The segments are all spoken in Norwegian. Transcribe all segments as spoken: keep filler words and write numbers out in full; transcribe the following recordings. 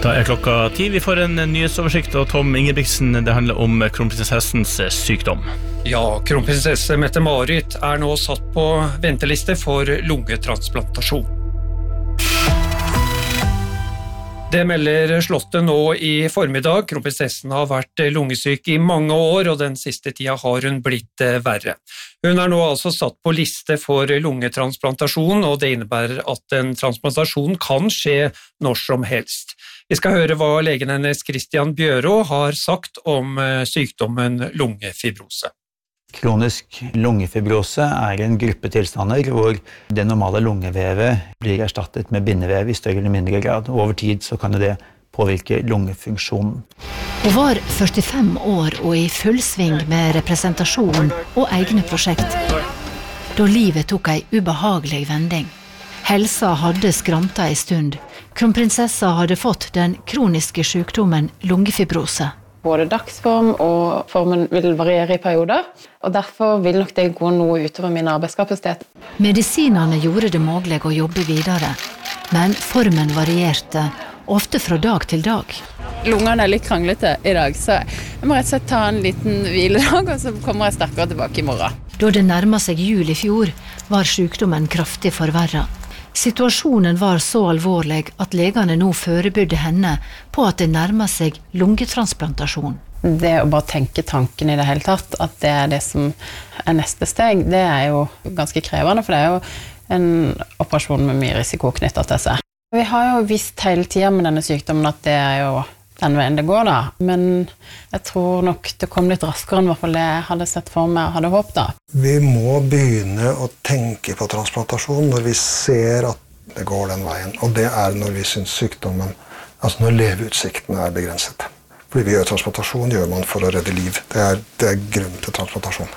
Da er klokka ti, vi får en nyhetsoversikt, og Tom Ingebrigtsen, det handler om kronprinsessens sykdom. Ja, kronprinsesse Mette-Marit er nå satt på venteliste for lungetransplantasjon. Det melder Slottet nå i formiddag. Kronprinsessen har vært lungesyk i mange år, og den siste tida har hun blitt verre. Hun er nå altså satt på liste for lungetransplantasjon, og det innebærer at en transplantasjon kan skje når som helst. Vi skal høre hva legen hennes Christian Bjørå har sagt om sykdommen lungefibrose. Kronisk lungefibrose er en gruppe tilstander hvor det normale lungevevet blir erstattet med bindevev i større eller mindre grad. Over tid så kan det påvirke lungefunksjonen. Hun var førtifem år og i full sving med representasjon og egne prosjekt, da livet tok ei ubehagelig vending. Helsa hadde skranta en stund. Kronprinsessa hadde fått den kroniske sykdommen lungefibrose. Både dagsform og formen vil variere i perioder, og derfor vil nok det gå noe utover min arbeidskapasitet. Medisinene gjorde det mulig å jobbe videre, men formen varierte, ofte fra dag til dag. Lungene er litt kranglete i dag, så jeg må rett og slett ta en liten hviledag, og så kommer jeg sterkere tilbake i morgen. Da det nærmet seg jul i fjor, var sykdommen kraftig forverret. Situasjonen var så alvorlig at legene nå forebydde henne på at det nærmer seg lungetransplantasjon. Det å bare tenke tanken i det hele tatt, at det er det som er neste steg, det er jo ganske krevende, for det er jo en operasjon med mye risiko knyttet til seg. Vi har jo visst hele tiden med denne sykdommen at det er jo den veien det går da, men jeg tror nok det kom litt raskere enn i hvert fall det jeg hadde sett for meg og hadde håpet da. Vi må begynne å tenke på transplantasjon når vi ser at det går den veien, og det er når vi synes sykdommen, altså når leveutsiktene er begrenset. Fordi vi gjør transplantasjon, gjør man for å redde liv. Det er, det er grunnen til transplantasjon.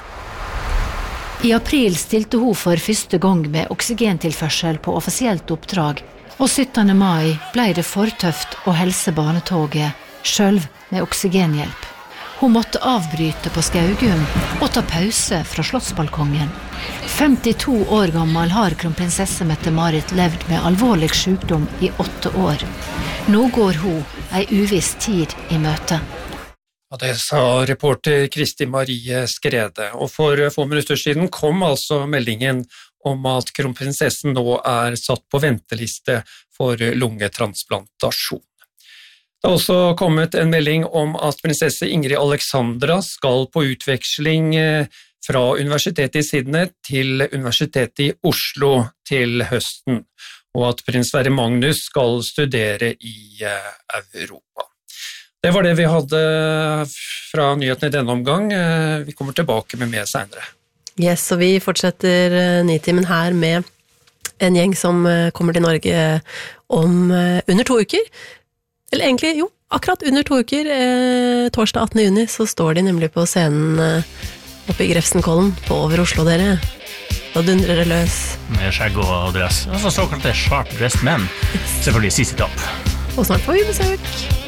I april stilte hun for første gang med oksygentilførsel på offisielt oppdrag, og syttende mai ble det for tøft å helse barnetoget, selv med oksygenhjelp. Hun måtte avbryte på Skaugum og ta pause fra slottsbalkongen. femtito år gammel har kronprinsesse Mette-Marit levd med alvorlig sykdom i åtte år. Nå går hun ei uviss tid i møte. Ja, det sa reporter Kristi Marie Skrede, og for få minutter siden kom altså meldingen om at kronprinsessen nå er satt på venteliste for lungetransplantasjon. Det har også kommet en melding om at prinsesse Ingrid Alexandra skal på utveksling fra Universitetet i Sydney til Universitetet i Oslo til høsten, og at prins Sverre Magnus skal studere i Europa. Det var det vi hadde fra nyhetene i denne omgang. Vi kommer tilbake med mer senere. Yes, og vi fortsetter Nitimen her med en gjeng som kommer til Norge om under to uker. Eller egentlig, jo, akkurat under to uker. Torsdag attende juni så står de nemlig på scenen oppe i Grefsenkollen på over Oslo, dere. Da dundrer det løs. Med skjegg og dress. Altså såkalte sharp dressed menn. Selvfølgelig siste topp. Og snart får vi besøk.